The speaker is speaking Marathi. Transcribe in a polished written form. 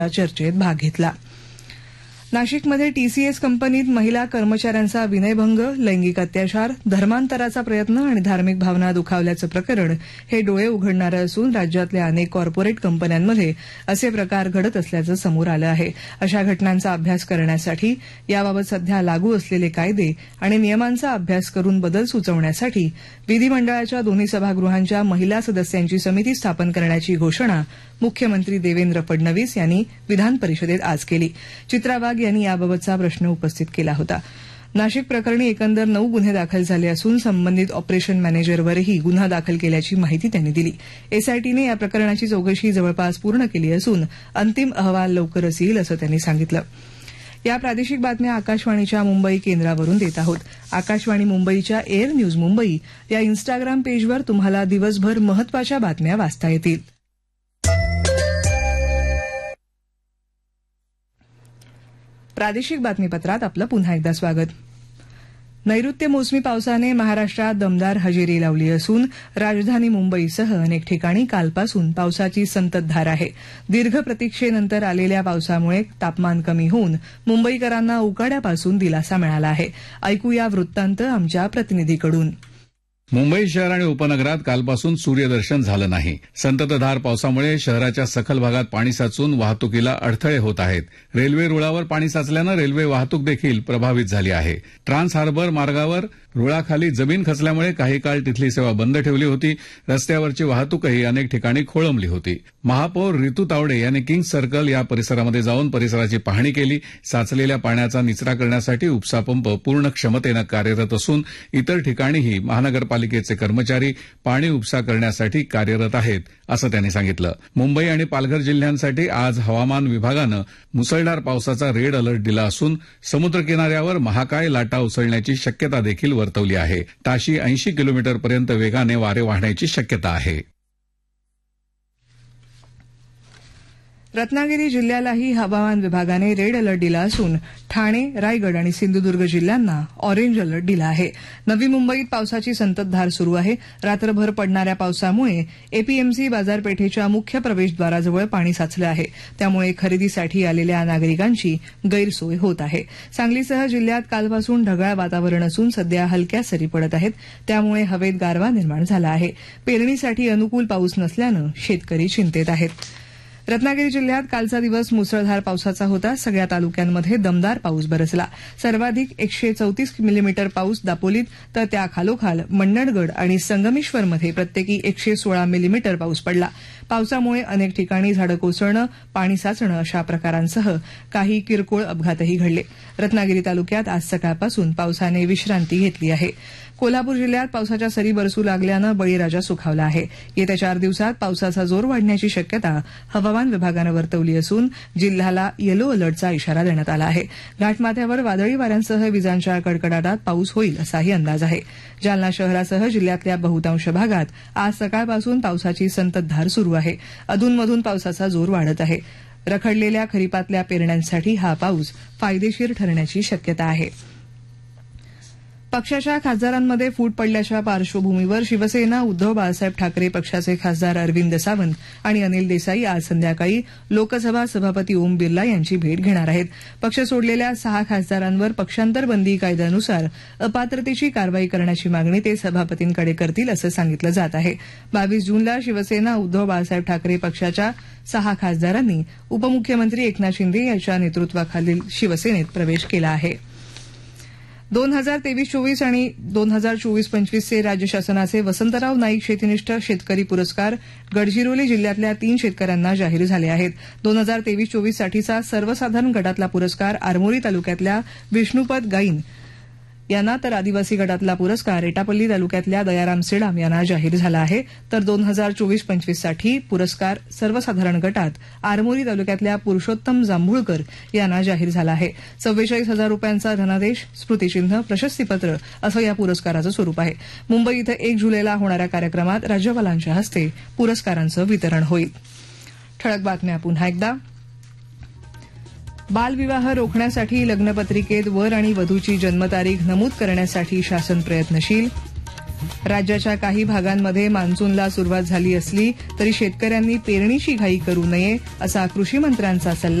चर्चेत भाग घेतला. नाशिकमध्ये टीसीएस कंपनीत महिला कर्मचाऱ्यांचा विनयभंग, लैंगिक अत्याचार, धर्मांतराचा प्रयत्न आणि धार्मिक भावना दुखावल्याचं प्रकरण हे डोळे उघडणारं असून राज्यातल्या अनेक कॉर्पोरेट कंपन्यांमध्ये असे प्रकार घडत असल्याचं समोर आलं आहे. अशा घटनांचा अभ्यास करण्यासाठी याबाबत सध्या लागू असलेले कायदे आणि नियमांचा अभ्यास करून बदल सुचवण्यासाठी विधिमंडळाच्या दोन्ही सभागृहांच्या महिला सदस्यांची समिती स्थापन करण्याची घोषणा मुख्यमंत्री देवेंद्र फडणवीस यांनी विधान परिषदेत आज केली. चित्रा वाघ यांनी याबाबतचा प्रश्न उपस्थित केला होता. नाशिक प्रकरणी एकंदर 9 गुन्हे दाखल झाले असून संबंधित ऑपरेशन मॅनेजरवरही गुन्हा दाखल केल्याची माहिती त्यांनी दिली. एसआयटीने या प्रकरणाची चौकशी जवळपास पूर्ण केली असून अंतिम अहवाल लवकरच येईल असं त्यांनी सांगितलं. या प्रादेशिक बातम्या आकाशवाणीच्या मुंबई केंद्रावरून देत आहोत. आकाशवाणी मुंबईच्या एअर न्यूज मुंबई या इन्स्टाग्राम पेजवर तुम्हाला दिवसभर महत्वाच्या बातम्या वाचता येतील. प्रादेशिक बातमीपत्रात आपलं पुन्हा एकदा स्वागत. नैऋत्य मोसमी पावसाने महाराष्ट्रात दमदार हजेरी लावली असून राजधानी मुंबईसह अनेक ठिकाणी कालपासून पावसाची संततधार आहे. दीर्घ प्रतीक्षेनंतर आलेल्या पावसामुळे तापमान कमी होऊन मुंबईकरांना उकाड्यापासून दिलासा मिळाला आहे. ऐकूया वृत्तांत आमच्या प्रतिनिधीकडून. मुंबई शहर आणि उपनगरात कालपासून सूर्यदर्शन झालं नाही. संततधार पावसामुळे शहराच्या सखल भागात पाणी साचून वाहतुकीला अडथळे होत आहेत. रेल्वे रुळावर पाणी साचल्यानं रेल्वे वाहतूक देखील प्रभावित झाली आहे. ट्रान्स हार्बर मार्गावर रुळाखाली जमीन खचल्यामुळे काही काळ तिथली सेवा बंद ठेवली होती. रस्त्यावरची वाहतूकही अनेक ठिकाणी खोळंबली होती. महापौर रितू तावडे यांनी किंग्ज सर्कल या परिसरामध्ये जाऊन परिसराची पाहणी केली. साचलेल्या पाण्याचा निचरा करण्यासाठी उपसा पंप पूर्ण क्षमतेनं कार्यरत असून इतर ठिकाणीही महानगरपालिकेचे कर्मचारी पाणी उपसा करण्यासाठी कार्यरत आहेत असं त्यांनी सांगितलं. मुंबई आणि पालघर जिल्ह्यांसाठी आज हवामान विभागानं मुसळधार पावसाचा रेड अलर्ट दिला असून समुद्र किनाऱ्यावर महाकाय लाटा उसळण्याची शक्यता देखील वर्तवली आहे. ताशी 80 किलोमीटरपर्यंत वेगाने वारे वाहण्याची शक्यता आहे. रत्नागिरी जिल्ह्यालाही हवामान विभागाने रेड अलर्ट दिला असून ठाणे, रायगड आणि सिंधुदुर्ग जिल्ह्यांना ऑरेंज अलर्ट दिला आहे. नवी मुंबईत पावसाची संततधार सुरू आहे. रात्रभर पडणाऱ्या पावसामुळे एपीएमसी बाजारपेठेच्या मुख्य प्रवेशद्वाराजवळ पाणी साचलं आहे. त्यामुळे खरेदीसाठी आलेल्या नागरिकांची गैरसोय होत आहे. सांगलीसह जिल्ह्यात कालपासून ढगाळ वातावरण असून सध्या हलक्या सरी पडत आहेत. त्यामुळे हवेत गारवा निर्माण झाला आहे. पेरणीसाठी अनुकूल पाऊस नसल्यानं शेतकरी चिंतेत आहेत. रत्नागिरी जिल्ह्यात कालचा दिवस मुसळधार पावसाचा होता. सगळ्या तालुक्यांमध्ये दमदार पाऊस बरसला. सर्वाधिक 134 मिलीमीटर पाऊस दापोलीत तर त्याखालोखाल मंडणगड आणि संगमेश्वरमध्ये प्रत्येकी 116 मिलीमीटर पाऊस पडला. पावसामुळे अनेक ठिकाणी झाडं कोसळणं, पाणी साचणं अशा प्रकारांसह काही किरकोळ अपघातही घडले. रत्नागिरी तालुक्यात आज सकाळपासून पावसाने विश्रांती घेतली आहे. कोल्हापूर जिल्ह्यात पावसाच्या सरी बरसू लागल्यानं बळीराजा सुखावला आहे. येत्या 4 दिवसात पावसाचा जोर वाढण्याची शक्यता हवामान विभागानं वर्तवली असून जिल्ह्याला येलो अलर्टचा इशारा देण्यात आला आहे. घाटमाथ्यावर वादळी वाऱ्यांसह विजांच्या कडकडाटात पाऊस होईल असाही अंदाज आहे. जालना शहरासह जिल्ह्यातल्या बहुतांश भागात आज सकाळपासून पावसाची संततधार सुरू आहे. अधूनमधून पावसाचा जोर वाढत आहे. रखडलेल्या खरीपातल्या पेरण्यांसाठी हा पाऊस फायदेशीर ठरण्याची शक्यता आहे. पक्षाच्या खासदारांमध्ये फूट पडल्याच्या पार्श्वभूमीवर शिवसेना, उद्धव बाळासाहेब ठाकरे पक्षाचे खासदार अरविंद सावंत आणि अनिल देसाई आज संध्याकाळी लोकसभा सभापती ओम बिर्ला यांची भेट घेणार आहेत. पक्ष सोडलेल्या 6 खासदारांवर पक्षांतर बंदी कायद्यानुसार अपात्रतेची कारवाई करण्याची मागणी ते सभापतींकडे करतील असं सांगितलं जात आहे. 22 जूनला शिवसेना, उद्धव बाळासाहेब ठाकरे पक्षाच्या 6 खासदारांनी उपमुख्यमंत्री एकनाथ शिंदे यांच्या नेतृत्वाखालील शिवसेनेत प्रवेश केला आहे. 2023-24 आणि 2024-25चे राज्य शासनाचे वसंतराव नाईक शेतीनिष्ठ शेतकरी पुरस्कार गडचिरोली जिल्ह्यातल्या 3 शेतकऱ्यांना जाहीर झाले आहेत. 2023-24 साठीचा सर्वसाधारण गटातला पुरस्कार आरमोरी तालुक्यातल्या विष्णुपद गाईन यांना तर आदिवासी गटातला पुरस्कार एटापल्ली तालुक्यातल्या दयाराम सिडाम यांना जाहीर झाला आहे. तर 2024-25 साठी पुरस्कार सर्वसाधारण गटात आरमोरी तालुक्यातल्या पुरुषोत्तम जांभुळकर यांना जाहीर झाला आहे. 44,000 रुपयांचा धनादेश, स्मृतिचिन्ह, प्रशस्तीपत्र असं या पुरस्काराचं स्वरूप आहे. मुंबई इथं 1 जुलैला होणाऱ्या कार्यक्रमात राज्यपालांच्या हस्ते पुरस्कारांचं वितरण होईल. ठळक बातम्या पुन्हा एकदा. बालविवाह रोखण्यासाठी लग्नपत्रिकेत वर आणि वधूची जन्मतारीख नमूद करण्यासाठी शासन प्रयत्नशील. राज्याच्या काही भागांमध्ये मान्सूनला सुरुवात झाली असली तरी शेतकऱ्यांनी पेरणीची घाई करू नये असा कृषी मंत्र्यांचा सल्ला.